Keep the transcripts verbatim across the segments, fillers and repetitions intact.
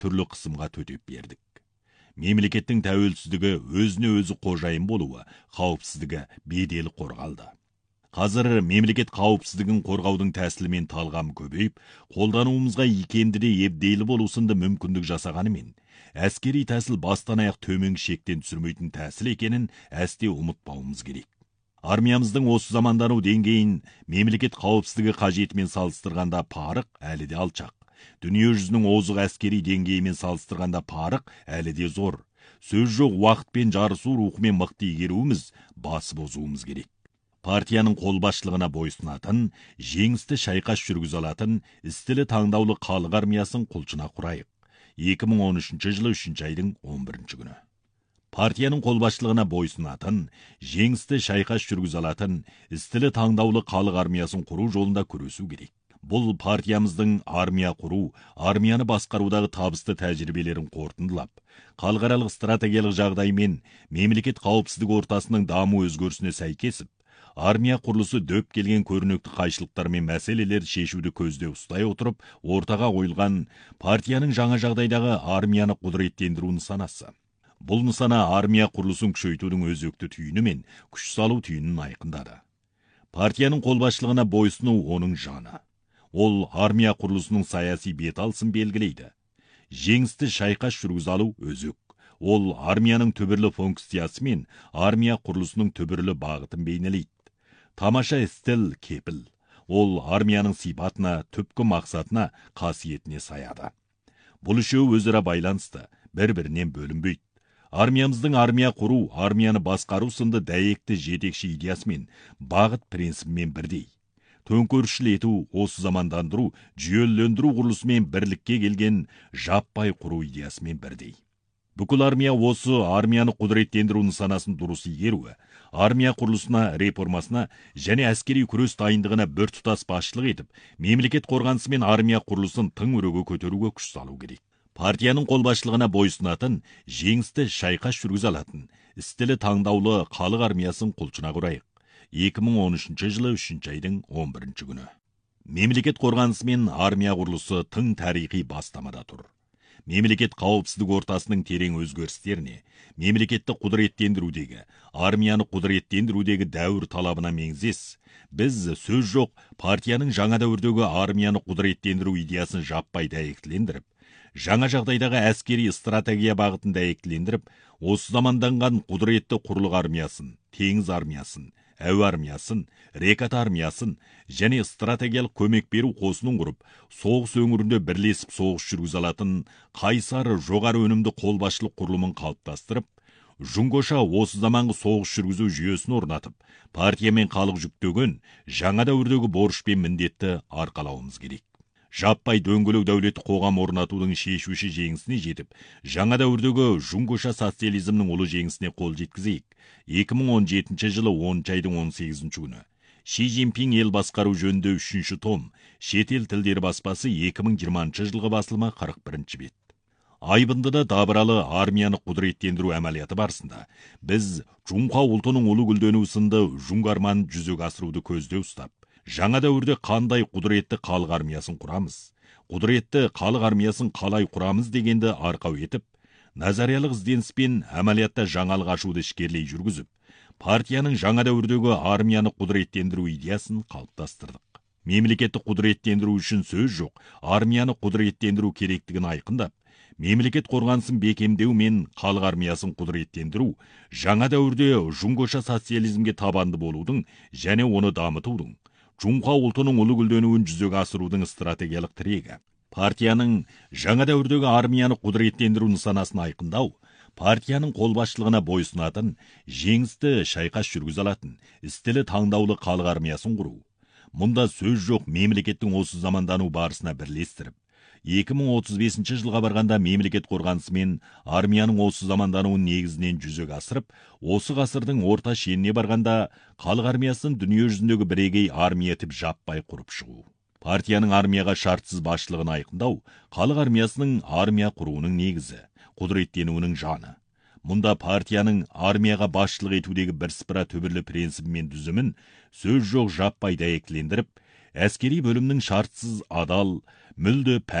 түрлі қысымға төтеп бердік. Мемлекеттің тәуелсіздігі, өзіне өзі қожайын болуы, қауіпсіздігі беделі қорғалды. Қазір мемлекет қауіпсіздігін қорғаудың тәсілімен талғам көбейіп, қолдануымызға икемдіде ебдейлі болу сынды мүмкіндік жасағанымен, әскери тәсіл бастан аяқ төмен шектен түсірмейтін тәсіл екенін әсте ұмытпауымыз керек. Армиямыздың осы замандану деңгейін мемлекет қауіпсіздігі қажетімен салыстырғанда парық әлі де алшақ. Дүниежүзінің озық әскери деңгейімен салыстырғанда парық әлі де зор. Сөз жоқ, уақытпен жарысу рухымен мықты игеруіміз, басып озуымыз керек. Партияның қолбасшылығына бойсынатын, жеңісті шайқас жүргізе алатын, істілі таңдаулы халық армиясын құлшына құрайық. екі мың он үшінші жылы үшінші айдың он бірінші күні. Партияның қолбасшылығына бойсынатын, жеңісті шайқас жүргізе алатын, істілі таңдаулы халық армиясын құру жолында күресу керек. Бұл партиямыздың армия құру, армияны басқарудағы табысты тәжірибелерін қорытындылап, халықаралық стратегиялық жағдаймен мемлекет қауіпсіздік ортасының даму өзгерісіне сәйкесіп, армия құрылысы дөп келген көрнекті қайшылықтар мен мәселелер шешуді көзде ұстай отырып, ортаға қойылған партияның жаңа жағдайдағы армияны құдыреттендіру нысанасы. Бұл нысана армия құрылысын күшейтудің өзекті түйіні мен күш салу түйінін айқындады. Партияның қолбасшылығына бойсыну оның жаны. Ол армия құрылысының саяси бет алысын белгілейді. Жеңісті шайқас жүргізе алу өзек. Ол армияның түбірлі функциясы мен армия құрылысының түбірлі бағытын бейнелейді. Тамаша стил кепіл. Ол армияның сипатына, түпкі мақсатына, қасиетіне саяды. Бұл үшеуі өзара байланысты, бір-бірінен бөлінбейді. Армиямыздың армия құру, армияны басқару сынды дәйекті жетекші идеясымен, бағыт принципімен бірдей. Төңкерісшіл ету, осы замандандыру, жүйелендіру құрылысымен бірлікке келген жаппай құру идеясымен бірдей. Бүкіл армия осы армияны құдыреттендіру нысанасын дұрыс игеруі, армия құрылысына, реформасына және әскери күрес дайындығына біртұтас басшылық етіп, мемлекет қорғанысы мен армия құрылысын тың өріге көтеруге күш салу керек. Партияның қолбасшылығына бойсынатын, жеңісті шайқас жүргізе алатын, істілі таңдаулы халық армиясын құлшына құрайық. екі мың он үшінші жылы үшінші айдың он бірінші күні. Мемлекет қорғанысы мен армия құрылысы тың тарихи бастамада тұр. Мемлекет қауіпсіздік ортасының терең өзгерістеріне, мемлекетті құдыреттендірудегі, армияны құдыреттендірудегі дәуір талабына меңзес, біз сөз жоқ партияның жаңа дәуірдегі армияны құдыреттендіру идеясын жаппай дәйектілендіріп, жаңа жағдайдағы әскери стратегия бағытын дәйектілендіріп, осы заманданған құдыретті құрлық армиясын, теңіз армиясын, әуе армиясын, рекат армиясын және стратегиялық көмек беру қосынын құрып, соғыс өңірінде бірлесіп соғыс жүргізе алатын қайсар жоғары өнімді қолбасшылық құрылымын қалыптастырып, жүңгоша осы заманғы соғыс жүргізу жүйесін орнатып, партия мен халық жүктеген жаңа дәуірдегі борыш пен міндетті арқалауымыз керек. Жаппай дөңгелек дәулетті қоғам орнатудың шешуші жеңісіне жетіп, жаңа дәуірдегі жүңгоша социализмнің ұлы жеңісіне қол жеткізейік. екі мың он жетінші жылы оныншы айдың он сегізінші күні. Ши Цзиньпин ел басқару жөнінде үшінші том, шетел тілдері баспасы екі мың жиырмасыншы жылғы басылымы қырық бірінші бет. Айбындыда дабыралы армияны құдыреттендіру әмәлияты барысында, біз Жұңқа ұлтының ұлы гүлденуі сынды жұң арманын жүзеге асыруды көзде ұстап, жаңа дәуірде қандай құдіретті халық армиясын құрамыз, құдіретті халық армиясын қалай құрамыз дегенді арқау етіп, назариялық ізденіспен әмәлиятта жаңалық ашуды ішкерлей жүргізіп, партияның жаңа дәуірдегі армияны құдыреттендіру идеясын қалыптастырдық. Мемлекетті құдыреттендіру үшін сөз жоқ, армияны құдыреттендіру керектігін айқындап, мемлекет қорғанысын бекемдеу мен халық армиясын құдыреттендіру, жаңа дәуірде жүңгоша социализмге табанды болудың және оны дамытудың, Жұңқа ұлтының ұлы гүлденуін жүзеге асырудың стратегиялық тірегі. Партияның жаңа дәуірдегі армияны құдыреттендіру нысанасын айқындау, партияның қолбасшылығына бойсынатын, жеңісті шайқас жүргізе алатын, істілі таңдаулы халық армиясын құру. Мұнда сөз жоқ мемлекеттің осы замандану барысына бірлестіріп, екі мың отыз бесінші жылға барғанда мемлекет қорғанысы мен армияның осы замандануын негізінен жүзеге асырып, осы ғасырдың орта шеніне барғанда халық армиясын дүние жүзіндегі бірегей армия етіп жаппай құрып шығу. Партияның армияға шартсыз басшылығын айқындау, халық армиясының армия құруының негізі, құдыреттенуінің жаны. Мұнда партияның армияға басшылық етудегі бірсыпыра түбірлі принципі мен дүзімін сөз жоқ жаппай дәйектілендіріп, әскери бөлімнің шартсыз адал, мүлде пәк,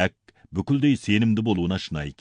бүкілдей сенімді болуына шынайы